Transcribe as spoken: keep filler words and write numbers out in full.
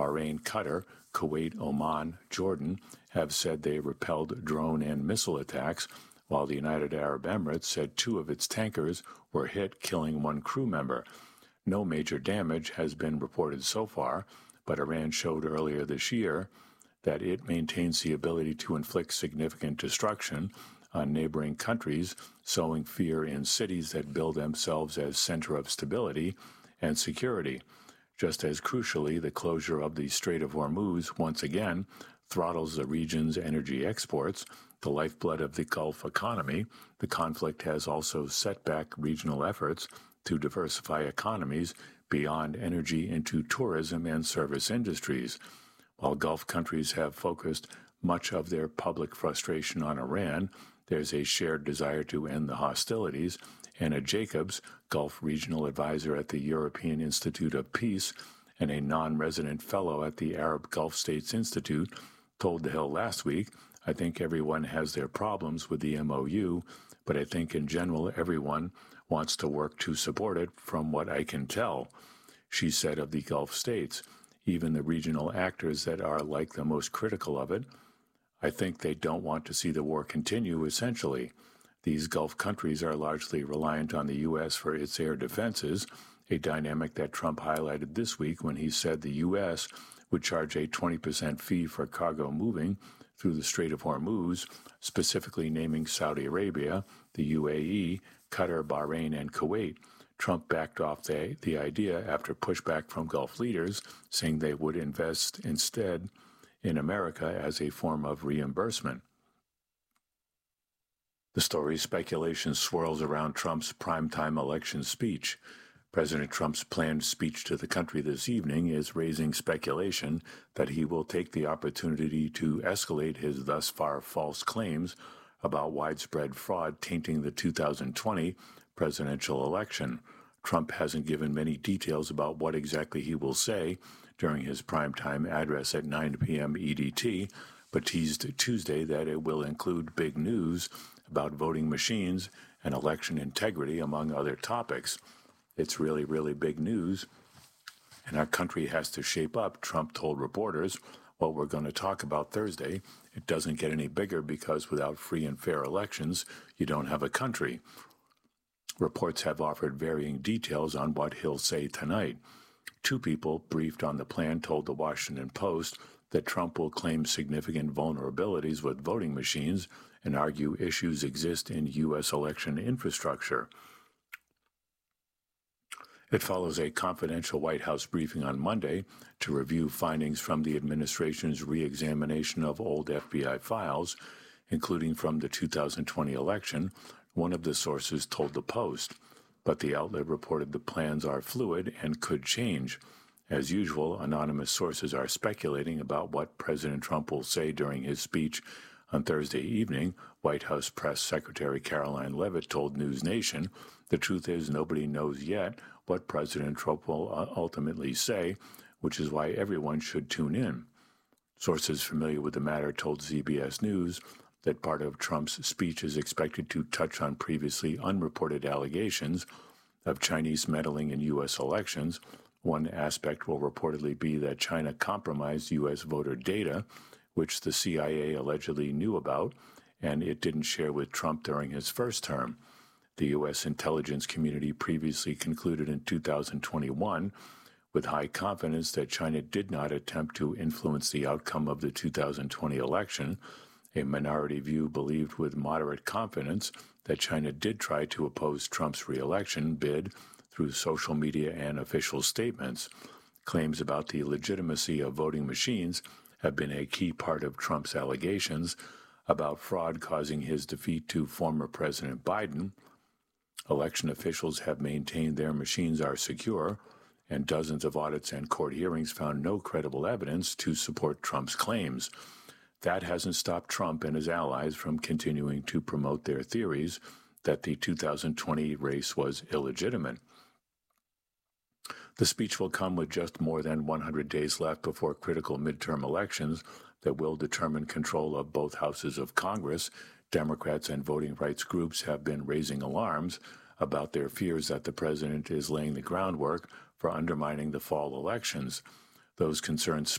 Bahrain, Qatar, Kuwait, Oman, Jordan have said they repelled drone and missile attacks, while the United Arab Emirates said two of its tankers were hit, killing one crew member. No major damage has been reported so far, but Iran showed earlier this year that it maintains the ability to inflict significant destruction on neighboring countries, sowing fear in cities that bill themselves as center of stability and security. Just as crucially, the closure of the Strait of Hormuz once again throttles the region's energy exports, the lifeblood of the Gulf economy. The conflict has also set back regional efforts to diversify economies beyond energy into tourism and service industries. While Gulf countries have focused much of their public frustration on Iran, there's a shared desire to end the hostilities. Anna Jacobs, Gulf Regional Advisor at the European Institute of Peace and a non-resident fellow at the Arab Gulf States Institute, told The Hill last week, "I think everyone has their problems with the M O U, but I think in general everyone wants to work to support it from what I can tell." She said of the Gulf states, even the regional actors that are like the most critical of it, I think they don't want to see the war continue, essentially. These Gulf countries are largely reliant on the U S for its air defenses, a dynamic that Trump highlighted this week when he said the U S would charge a twenty percent fee for cargo moving through the Strait of Hormuz, specifically naming Saudi Arabia, the U A E, Qatar, Bahrain, and Kuwait. Trump backed off the, the idea after pushback from Gulf leaders, saying they would invest instead in America as a form of reimbursement. The story's speculation swirls around Trump's primetime election speech. President Trump's planned speech to the country this evening is raising speculation that he will take the opportunity to escalate his thus far false claims about widespread fraud tainting the two thousand twenty presidential election. Trump hasn't given many details about what exactly he will say during his primetime address at nine p.m. E D T, but teased Tuesday that it will include big news about voting machines and election integrity, among other topics. It's really, really big news, and our country has to shape up, Trump told reporters. What we're going to talk about Thursday, it doesn't get any bigger because without free and fair elections, you don't have a country. Reports have offered varying details on what he'll say tonight. Two people briefed on the plan told the Washington Post that Trump will claim significant vulnerabilities with voting machines and argue issues exist in U S election infrastructure. It follows a confidential White House briefing on Monday to review findings from the administration's re-examination of old F B I files, including from the two thousand twenty election, one of the sources told the Post. But the outlet reported the plans are fluid and could change. As usual, anonymous sources are speculating about what President Trump will say during his speech on Thursday evening. White House Press Secretary Caroline Leavitt told News Nation, "The truth is nobody knows yet what President Trump will ultimately say, which is why everyone should tune in." Sources familiar with the matter told C B S News that part of Trump's speech is expected to touch on previously unreported allegations of Chinese meddling in U S elections. One aspect will reportedly be that China compromised U S voter data, which the C I A allegedly knew about, and it didn't share with Trump during his first term. The U S intelligence community previously concluded in two thousand twenty-one with high confidence that China did not attempt to influence the outcome of the two thousand twenty election. A minority view believed with moderate confidence that China did try to oppose Trump's re-election bid through social media and official statements. Claims about the legitimacy of voting machines have been a key part of Trump's allegations about fraud causing his defeat to former President Biden. Election officials have maintained their machines are secure, and dozens of audits and court hearings found no credible evidence to support Trump's claims. That hasn't stopped Trump and his allies from continuing to promote their theories that the two thousand twenty race was illegitimate. The speech will come with just more than one hundred days left before critical midterm elections that will determine control of both houses of Congress. Democrats and voting rights groups have been raising alarms about their fears that the president is laying the groundwork for undermining the fall elections. Those concerns